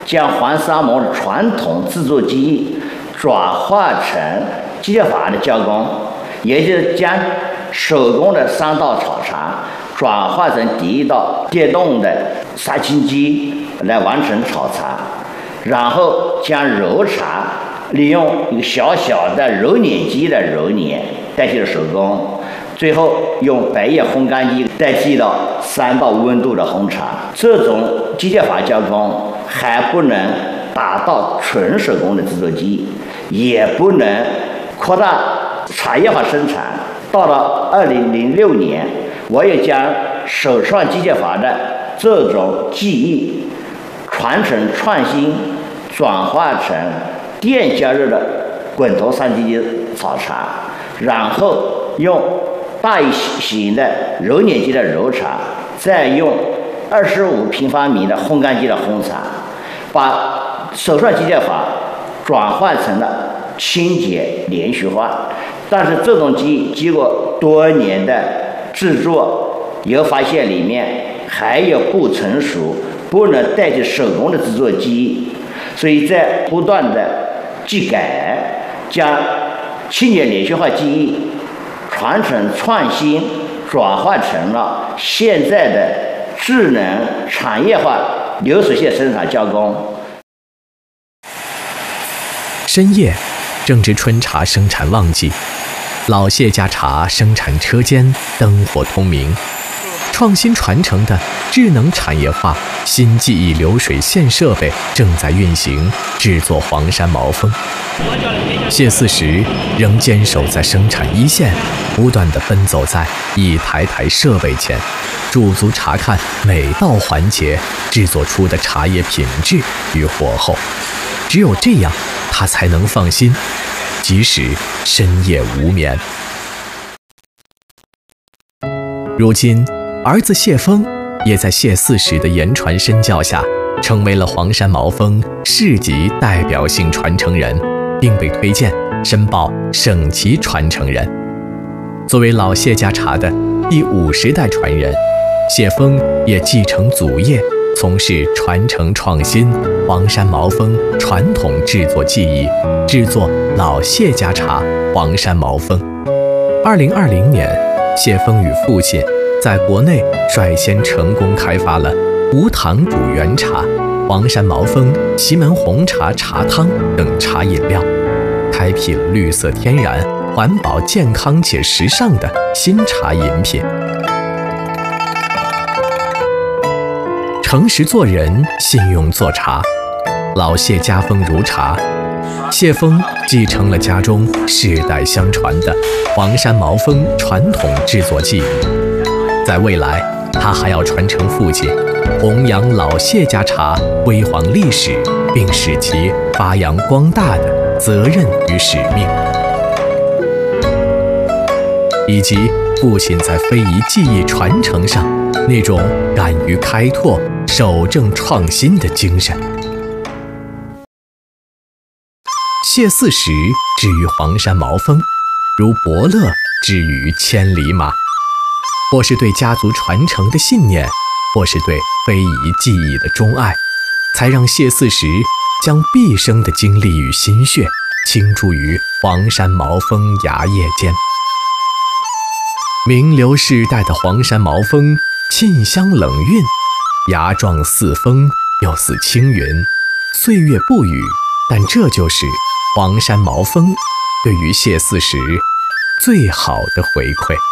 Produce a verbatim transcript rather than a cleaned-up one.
将黄沙毛的传统制作技艺转化成机械化的加工，也就是将手工的三道炒茶转化成第一道电动的杀青机来完成炒茶，然后将揉茶利用一个小小的揉捻机的揉捻代替了手工，最后用白叶烘干机代替了三到五温度的烘茶。这种机械化加工还不能达到纯手工的制作技艺，也不能扩大产业化生产。到了二零零六年，我也将手创机械化的这种技艺传承创新，转化成电加热的滚头三级机炒茶，然后用大型的揉捻机的揉茶，再用二十五平方米的烘干机的烘茶，把手创机械化转换成了清洁连续化。但是这种技艺经过多年的制作，又发现里面还有不成熟、不能代替手工的制作技艺，所以在不断的技改，将清洁连续化技艺传承创新，转化成了现在的智能产业化流水线生产加工。 深夜正值春茶生产旺季，老谢家茶生产车间灯火通明，创新传承的智能产业化新技艺流水线设备正在运行，制作黄山毛峰。谢四十仍坚守在生产一线，不断地奔走在一台台设备前，驻足查看每道环节制作出的茶叶品质与火候。只有这样，他才能放心，即使深夜无眠。如今，儿子谢峰也在谢四十的言传身教下，成为了黄山毛峰市级代表性传承人，并被推荐申报省级传承人。作为老谢家茶的第五十代传人，谢峰也继承祖业，从事传承创新黄山毛峰传统制作技艺，制作老谢家茶黄山毛峰。二零二零年，谢峰与父亲在国内率先成功开发了无糖煮原茶、黄山毛峰祁门红茶茶汤等茶饮料，开辟了绿色天然、环保健康且时尚的新茶饮品。诚实做人，信用做茶，老谢家风如茶。谢峰继承了家中世代相传的黄山毛峰传统制作技艺，在未来，他还要传承父亲，弘扬老谢家茶辉煌历史，并使其发扬光大的责任与使命，以及父亲在非遗技艺传承上那种敢于开拓、守正创新的精神。谢四十之于黄山毛峰，如伯乐之于千里马，或是对家族传承的信念，或是对非遗技艺的钟爱，才让谢四十将毕生的精力与心血倾注于黄山毛峰芽叶间。名流世代的黄山毛峰沁香冷韵，芽状似风又似青云，岁月不语，但这就是黄山毛峰对于谢四十最好的回馈。